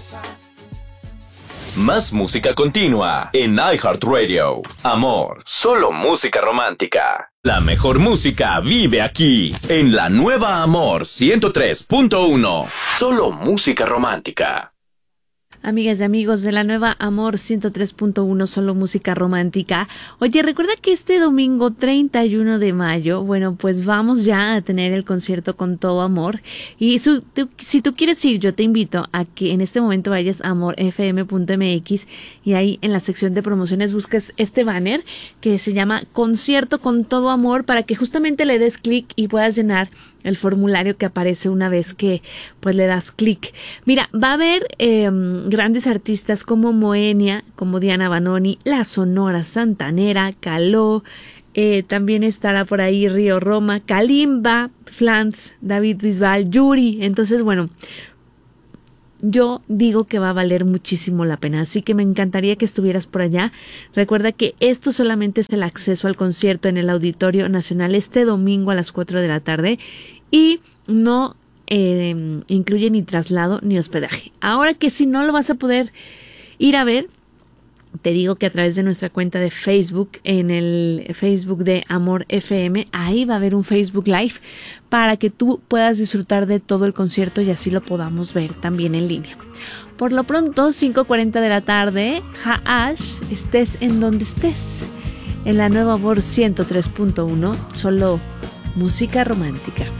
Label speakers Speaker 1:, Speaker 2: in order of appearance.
Speaker 1: Más música continua en iHeartRadio. Amor, solo música romántica. La mejor música vive aquí, en la nueva Amor 103.1. Solo música romántica.
Speaker 2: Amigas y amigos de la nueva Amor 103.1, solo música romántica. Oye, recuerda que este domingo 31 de mayo, bueno, pues vamos ya a tener el concierto Con Todo Amor. Y si tú quieres ir, yo te invito a que en este momento vayas a amorfm.mx y ahí en la sección de promociones busques este banner que se llama Concierto Con Todo Amor, para que justamente le des clic y puedas llenar el formulario que aparece una vez que pues le das clic. Mira, va a haber grandes artistas como Moenia, como Diana Banoni, La Sonora Santanera, Caló, también estará por ahí Río Roma, Kalimba, Flans, David Bisbal, Yuri. Entonces, bueno, yo digo que va a valer muchísimo la pena, así que me encantaría que estuvieras por allá. Recuerda que esto solamente es el acceso al concierto en el Auditorio Nacional este domingo a las 4 de la tarde y no incluye ni traslado ni hospedaje. Ahora que si no lo vas a poder ir a ver, te digo que a través de nuestra cuenta de Facebook, en el Facebook de Amor FM, ahí va a haber un Facebook Live para que tú puedas disfrutar de todo el concierto y así lo podamos ver también en línea. Por lo pronto, 5:40 de la tarde, Haash, estés en donde estés, en la nueva Amor 103.1, solo música romántica.